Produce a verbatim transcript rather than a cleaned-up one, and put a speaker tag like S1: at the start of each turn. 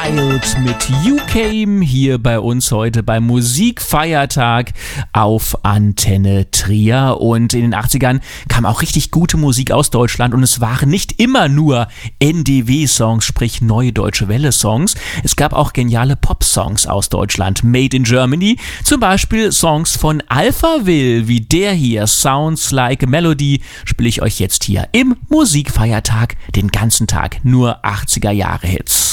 S1: Wild mit You Came hier bei uns heute beim Musikfeiertag auf Antenne Trier. Und in den achtzigern kam auch richtig gute Musik aus Deutschland und es waren nicht immer nur N D W-Songs, sprich Neue Deutsche Welle-Songs. Es gab auch geniale Pop-Songs aus Deutschland, made in Germany. Zum Beispiel Songs von Alphaville, wie der hier, Sounds Like a Melody, spiele ich euch jetzt hier im Musikfeiertag den ganzen Tag. Nur achtziger Jahre Hits.